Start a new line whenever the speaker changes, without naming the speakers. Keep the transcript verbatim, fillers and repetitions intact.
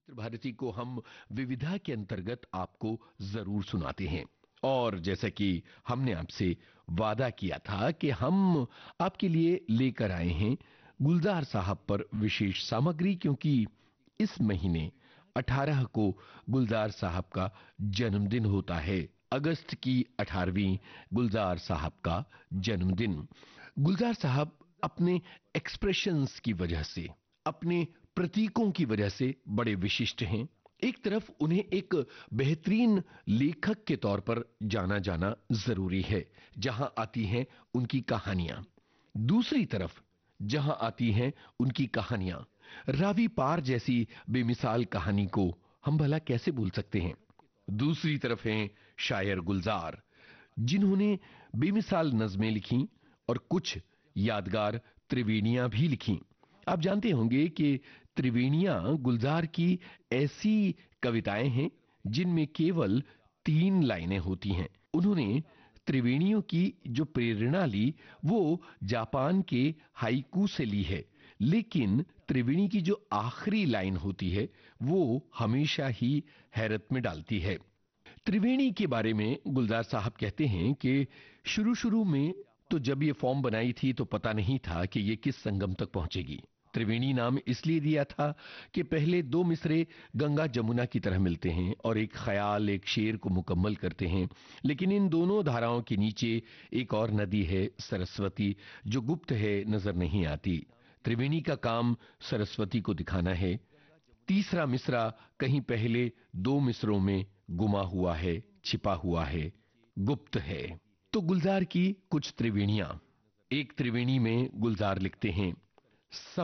चित्र भारती को हम विविधा के अंतर्गत आपको जरूर सुनाते हैं। और जैसा कि हमने आपसे वादा किया था कि हम आपके लिए लेकर आए हैं गुलजार साहब पर विशेष सामग्री, क्योंकि इस महीने अठारह को गुलजार साहब का जन्मदिन होता है। अगस्त की अठारहवीं गुलजार साहब का जन्मदिन। गुलजार साहब अपने एक्सप्रेशंस की वजह से, अपने प्रतीकों की वजह से बड़े विशिष्ट हैं। एक तरफ उन्हें एक बेहतरीन लेखक के तौर पर जाना जाना जरूरी है, जहां आती हैं उनकी कहानियां। दूसरी तरफ जहां आती हैं उनकी कहानियां, रावी पार जैसी बेमिसाल कहानी को हम भला कैसे भूल सकते हैं। दूसरी तरफ हैं शायर गुलजार, जिन्होंने बेमिसाल नज़में लिखी और कुछ यादगार त्रिवेणियां भी लिखी। आप जानते होंगे कि त्रिवेणियां गुलजार की ऐसी कविताएं हैं जिनमें केवल तीन लाइनें होती हैं। उन्होंने त्रिवेणियों की जो प्रेरणा ली वो जापान के हाइकू से ली है, लेकिन त्रिवेणी की जो आखिरी लाइन होती है वो हमेशा ही हैरत में डालती है। त्रिवेणी के बारे में गुलजार साहब कहते हैं कि शुरू शुरू में तो जब ये फॉर्म बनाई थी तो पता नहीं था कि ये किस संगम तक पहुंचेगी। त्रिवेणी नाम इसलिए दिया था कि पहले दो मिसरे गंगा जमुना की तरह मिलते हैं और एक ख्याल, एक शेर को मुकम्मल करते हैं। लेकिन इन दोनों धाराओं के नीचे एक और नदी है, सरस्वती, जो गुप्त है, नजर नहीं आती। त्रिवेणी का काम सरस्वती को दिखाना है। तीसरा मिसरा कहीं पहले दो मिसरों में गुमा हुआ है, छिपा हुआ है, गुप्त है। तो गुलजार की कुछ त्रिवेणियां। एक त्रिवेणी में गुलजार लिखते हैं,